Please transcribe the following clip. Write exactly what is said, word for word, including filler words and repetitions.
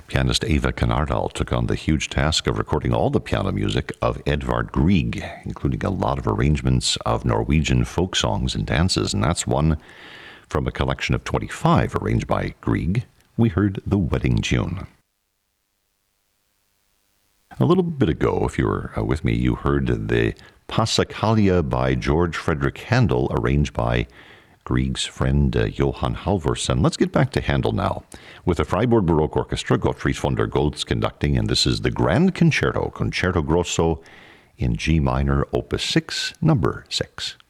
Pianist Eva Canardal took on the huge task of recording all the piano music of Edvard Grieg, including a lot of arrangements of Norwegian folk songs and dances, and that's one from a collection of twenty-five arranged by Grieg. We heard The Wedding Tune. A little bit ago, if you were uh, with me, you heard the Passacaglia by George Frederick Handel, arranged by Grieg's friend uh, Johann Halvorsen. Let's get back to Handel now, with the Freiburg Baroque Orchestra, Gottfried von der Goltz conducting, and this is the Grand Concerto, Concerto Grosso in G minor, Opus six, number six.